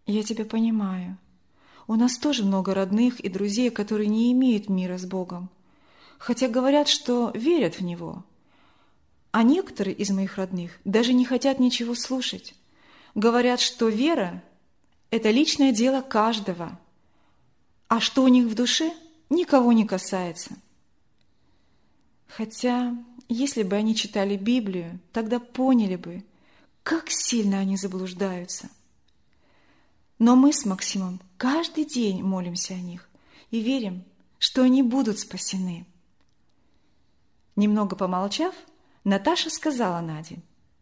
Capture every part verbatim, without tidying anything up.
Я тебя понимаю. У нас тоже много родных и друзей, которые не имеют мира с Богом, хотя говорят, что верят в Него. А некоторые из моих родных даже не хотят ничего слушать. Говорят, что вера – это личное дело каждого, а что у них в душе, никого не касается. Хотя, если бы они читали Библию, тогда поняли бы, как сильно они заблуждаются. Но мы с Максимом каждый день молимся о них и верим, что они будут спасены. Немного помолчав, Наташа сказала Наде: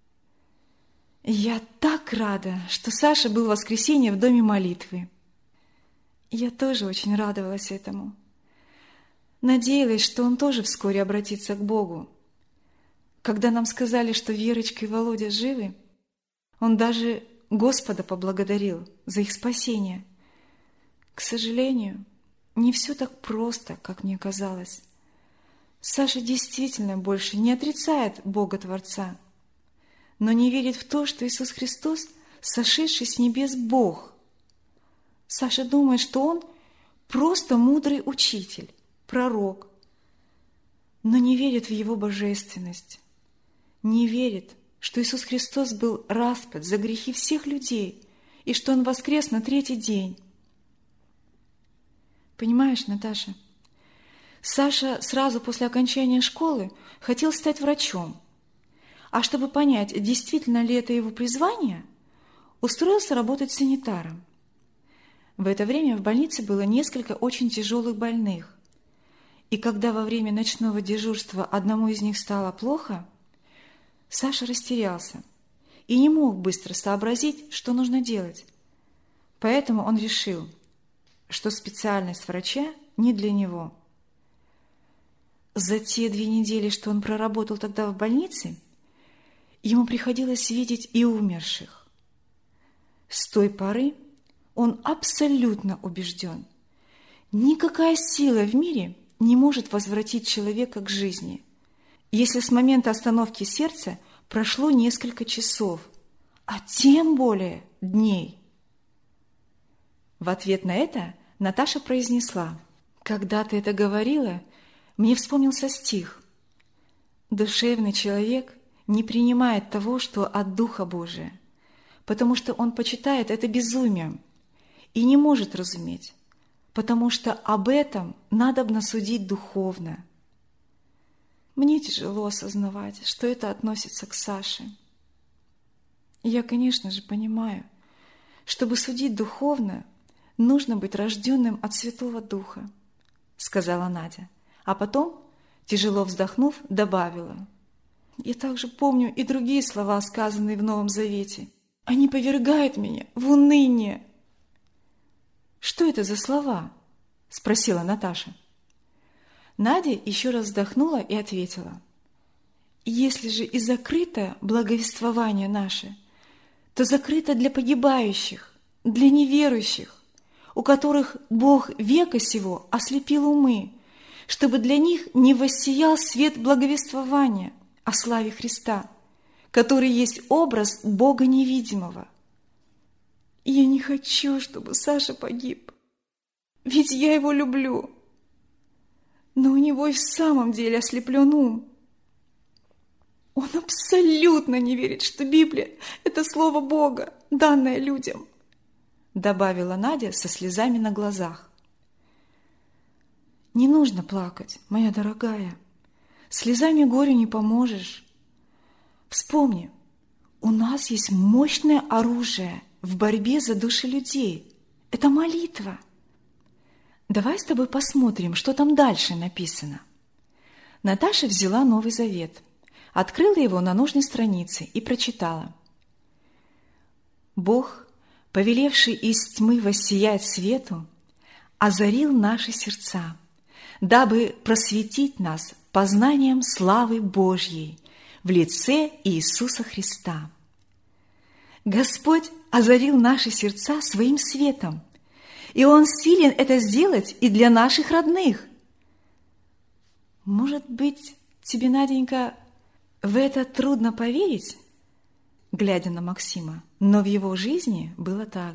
«Я так рада, что Саша был в воскресенье в доме молитвы». Я тоже очень радовалась этому. Надеялась, что он тоже вскоре обратится к Богу. Когда нам сказали, что Верочка и Володя живы, он даже Господа поблагодарил за их спасение. К сожалению, не все так просто, как мне казалось. Саша действительно больше не отрицает Бога Творца, но не верит в то, что Иисус Христос – сошедший с небес Бог. Саша думает, что он просто мудрый учитель, пророк, но не верит в Его божественность, не верит, что Иисус Христос был распят за грехи всех людей и что Он воскрес на третий день. Понимаешь, Наташа, Саша сразу после окончания школы хотел стать врачом, а чтобы понять, действительно ли это его призвание, устроился работать санитаром. В это время в больнице было несколько очень тяжелых больных, и когда во время ночного дежурства одному из них стало плохо, Саша растерялся и не мог быстро сообразить, что нужно делать. Поэтому он решил, что специальность врача не для него. За те две недели, что он проработал тогда в больнице, ему приходилось видеть и умерших. С той поры он абсолютно убежден: никакая сила в мире не может возвратить человека к жизни, если с момента остановки сердца прошло несколько часов, а тем более дней. В ответ на это Наташа произнесла: «Когда ты это говорила, мне вспомнился стих: душевный человек не принимает того, что от Духа Божия, потому что он почитает это безумием и не может разуметь, потому что об этом надобно судить духовно». Мне тяжело осознавать, что это относится к Саше. Я, конечно же, понимаю, чтобы судить духовно, нужно быть рожденным от Святого Духа, сказала Надя, а потом, тяжело вздохнув, добавила: я также помню и другие слова, сказанные в Новом Завете. Они повергают меня в уныние. Что это за слова? Спросила Наташа. Надя еще раз вздохнула и ответила: если же и закрыто благовествование наше, то закрыто для погибающих, для неверующих, у которых Бог века сего ослепил умы, чтобы для них не воссиял свет благовествования о славе Христа, который есть образ Бога невидимого. И я не хочу, чтобы Саша погиб, ведь я его люблю. Но у него и в самом деле ослеплен ум. Он абсолютно не верит, что Библия – это слово Бога, данное людям, добавила Надя со слезами на глазах. Не нужно плакать, моя дорогая. Слезами горю не поможешь. Вспомни, у нас есть мощное оружие в борьбе за души людей. Это молитва. Давай с тобой посмотрим, что там дальше написано. Наташа взяла Новый Завет, открыла его на нужной странице и прочитала. Бог, повелевший из тьмы воссиять свету, озарил наши сердца, дабы просветить нас познанием славы Божьей в лице Иисуса Христа. Господь озарил наши сердца своим светом, и Он силен это сделать и для наших родных. Может быть, тебе, Наденька, в это трудно поверить, глядя на Максима, но в его жизни было так.